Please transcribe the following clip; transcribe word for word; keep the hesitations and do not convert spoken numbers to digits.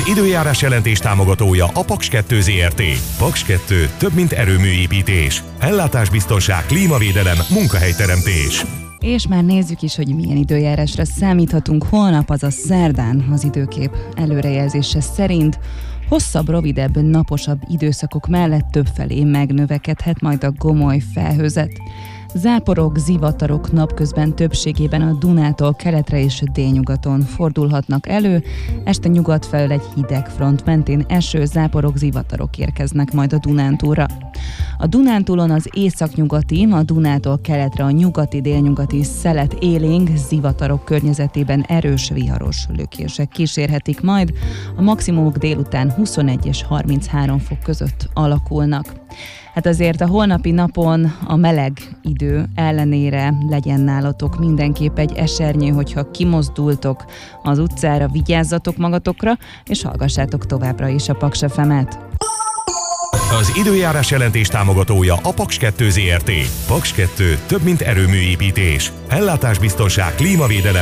időjárás jelentés támogatója a Paks kettő Zrt. Paks kettő több, mint erőműépítés. Ellátásbiztonság, klímavédelem, munkahelyteremtés. És már nézzük is, hogy milyen időjárásra számíthatunk holnap, azaz szerdán. Az időkép előrejelzése szerint hosszabb, rövidebb, naposabb időszakok mellett többfelé megnövekedhet majd a gomoly felhőzet. Záporok, zivatarok napközben többségében a Dunától keletre és délnyugaton fordulhatnak elő, este nyugat felől egy hideg front mentén eső, záporok, zivatarok érkeznek majd a Dunántúlra. A Dunántúlon az északnyugati, a Dunától keletre a nyugati-délnyugati szelet élénk, zivatarok környezetében erős viharos lökések kísérhetik majd, a maximumok délután huszonegy és harminchárom fok között alakulnak. Hát azért a holnapi napon a meleg idő ellenére legyen nálatok mindenképp egy esernyő, hogyha kimozdultok az utcára, vigyázzatok magatokra, és hallgassátok továbbra is a Paks ef emet. Az időjárás jelentés támogatója a Paks kettő Zrt. Paks kettő több, mint erőműépítés. Ellátásbiztonság, klímavédelem,